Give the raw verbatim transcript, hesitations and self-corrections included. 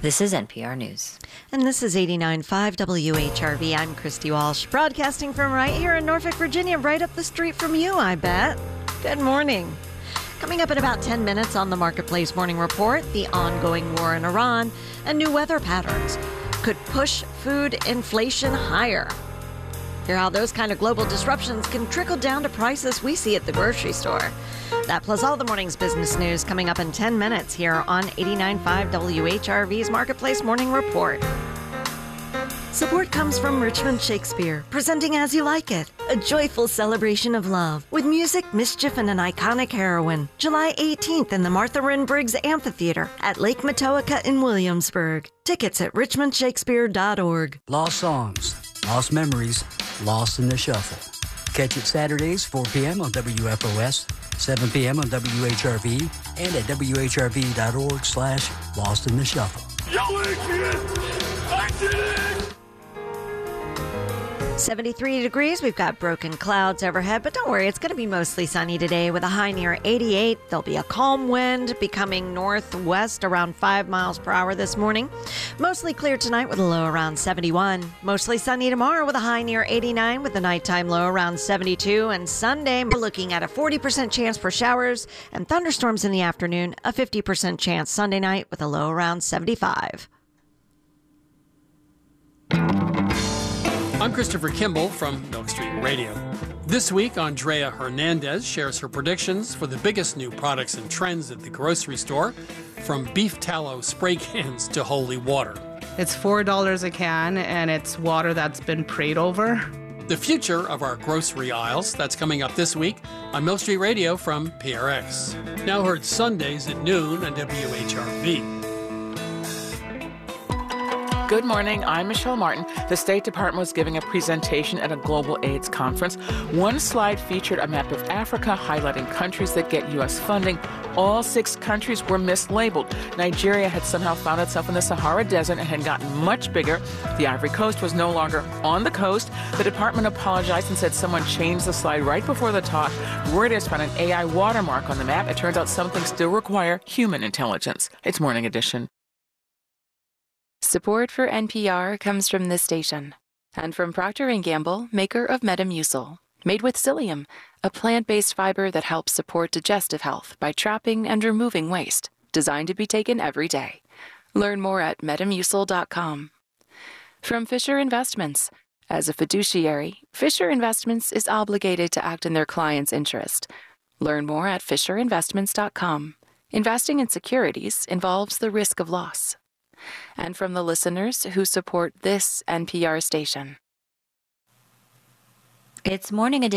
This is N P R News. And this is eighty-nine point five W H R V. I'm Christy Walsh, broadcasting from right here in Norfolk, Virginia, right up the street from you, I bet. Good morning. Coming up in about ten minutes on the Marketplace Morning Report, the ongoing war in Iran and new weather patterns could push food inflation higher. Hear how those kind of global disruptions can trickle down to prices we see at the grocery store. That plus all the morning's business news coming up in ten minutes here on eighty-nine point five W H R V's Marketplace Morning Report. Support comes from Richmond Shakespeare, presenting As You Like It, a joyful celebration of love with music, mischief, and an iconic heroine. July eighteenth in the Martha Wren Briggs Amphitheater at Lake Metoaka in Williamsburg. Tickets at richmond shakespeare dot org. Lost songs, lost memories, lost in the shuffle. Catch it Saturdays, four p.m. on W F O S, seven p.m. on W H R V, and at W H R V dot org slash lost in the shuffle. Yo, Adrian! I did it! seventy-three degrees. We've got broken clouds overhead, but don't worry, it's going to be mostly sunny today with a high near eighty-eight. There'll be a calm wind becoming northwest around five miles per hour this morning. Mostly clear tonight with a low around seventy-one. Mostly sunny tomorrow with a high near eighty-nine with a nighttime low around seventy-two. And Sunday, we're looking at a forty percent chance for showers and thunderstorms in the afternoon, a fifty percent chance Sunday night with a low around seventy-five. I'm Christopher Kimball from Milk Street Radio. This week, Andrea Hernandez shares her predictions for the biggest new products and trends at the grocery store, from beef tallow spray cans to holy water. It's four dollars a can, and it's water that's been prayed over. The future of our grocery aisles, that's coming up this week on Milk Street Radio from P R X. Now heard Sundays at noon on W H R V. Good morning, I'm Michelle Martin. The State Department was giving a presentation at a global AIDS conference. One slide featured a map of Africa highlighting countries that get U S funding. All six countries were mislabeled. Nigeria had somehow found itself in the Sahara Desert and had gotten much bigger. The Ivory Coast was no longer on the coast. The department apologized and said someone changed the slide right before the talk. Reuters found an A I watermark on the map. It turns out some things still require human intelligence. It's Morning Edition. Support for N P R comes from this station and from Procter and Gamble, maker of Metamucil, made with psyllium, a plant-based fiber that helps support digestive health by trapping and removing waste, designed to be taken every day. Learn more at metamucil dot com. From Fisher Investments. As a fiduciary, Fisher Investments is obligated to act in their client's interest. Learn more at fisher investments dot com. Investing in securities involves the risk of loss. And from the listeners who support this N P R station. It's Morning Edition.